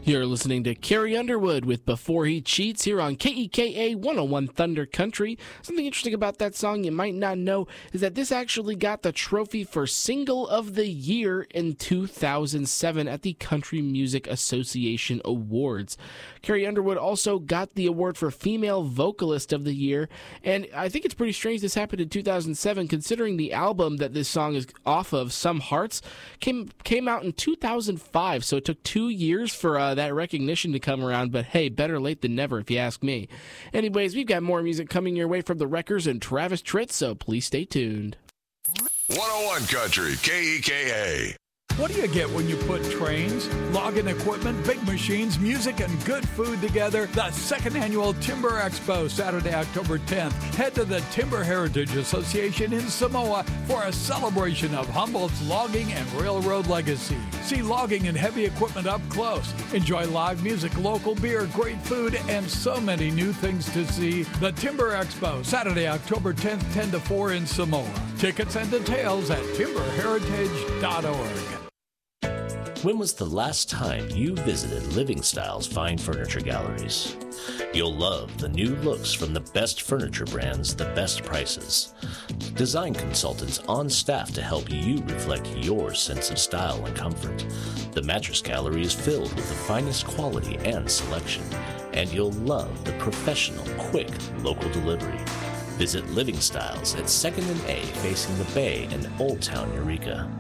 You're listening to Carrie Underwood with Before He Cheats here on KEKA 101 Thunder Country. Something interesting about that song you might not know is that this actually got the trophy for Single of the Year in 2007 at the Country Music Association Awards. Carrie Underwood also got the award for Female Vocalist of the Year, and I think it's pretty strange this happened in 2007 considering the album that this song is off of, Some Hearts, came out in 2005, so it took 2 years for that recognition to come around, but hey, better late than never if you ask me. Anyways, we've got more music coming your way from the Wreckers and Travis Tritt, so please stay tuned. 101 Country, KEKA. What do you get when you put trains, logging equipment, big machines, music, and good food together? The second annual Timber Expo, Saturday, October 10th. Head to the Timber Heritage Association in Samoa for a celebration of Humboldt's logging and railroad legacy. See logging and heavy equipment up close. Enjoy live music, local beer, great food, and so many new things to see. The Timber Expo, Saturday, October 10th, 10 to 4 in Samoa. Tickets and details at timberheritage.org. When was the last time you visited Living Styles Fine Furniture Galleries? You'll love the new looks from the best furniture brands, the best prices. Design consultants on staff to help you reflect your sense of style and comfort. The Mattress Gallery is filled with the finest quality and selection, and you'll love the professional, quick, local delivery. Visit Living Styles at 2nd and A facing the Bay in Old Town, Eureka.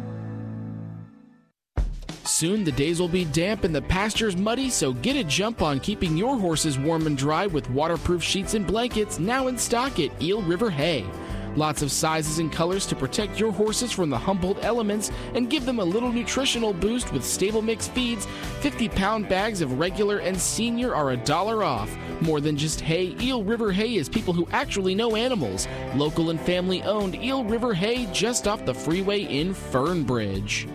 Soon the days will be damp and the pastures muddy, so get a jump on keeping your horses warm and dry with waterproof sheets and blankets now in stock at Eel River Hay. Lots of sizes and colors to protect your horses from the Humboldt elements and give them a little nutritional boost with Stable Mix feeds. 50-pound bags of regular and senior are $1 off. More than just hay, Eel River Hay is people who actually know animals. Local and family owned, Eel River Hay just off the freeway in Fernbridge.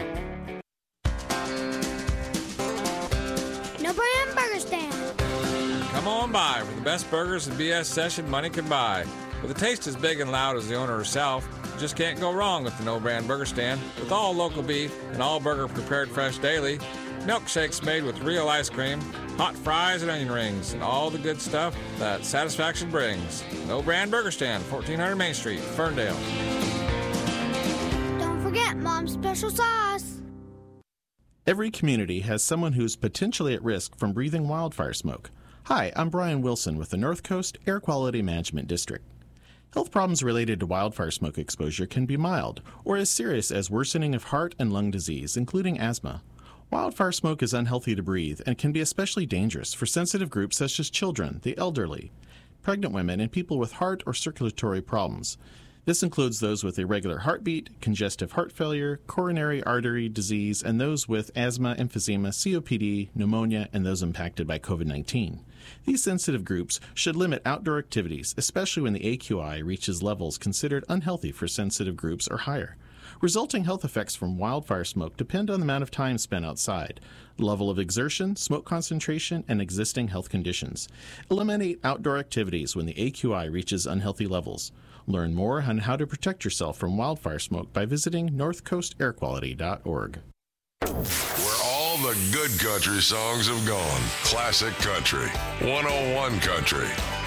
Come on by for the best burgers and BS session money can buy. With a taste as big and loud as the owner herself, you just can't go wrong with the No Brand Burger Stand. With all local beef and all burger prepared fresh daily, milkshakes made with real ice cream, hot fries and onion rings, and all the good stuff that satisfaction brings. No Brand Burger Stand, 1400 Main Street, Ferndale. Don't forget Mom's special sauce. Every community has someone who's potentially at risk from breathing wildfire smoke. Hi, I'm Brian Wilson with the North Coast Air Quality Management District. Health problems related to wildfire smoke exposure can be mild or as serious as worsening of heart and lung disease, including asthma. Wildfire smoke is unhealthy to breathe and can be especially dangerous for sensitive groups such as children, the elderly, pregnant women, and people with heart or circulatory problems. This includes those with irregular heartbeat, congestive heart failure, coronary artery disease, and those with asthma, emphysema, COPD, pneumonia, and those impacted by COVID-19. These sensitive groups should limit outdoor activities, especially when the AQI reaches levels considered unhealthy for sensitive groups or higher. Resulting health effects from wildfire smoke depend on the amount of time spent outside, level of exertion, smoke concentration, and existing health conditions. Eliminate outdoor activities when the AQI reaches unhealthy levels. Learn more on how to protect yourself from wildfire smoke by visiting northcoastairquality.org. Where all the good country songs have gone. Classic Country. 101 Country.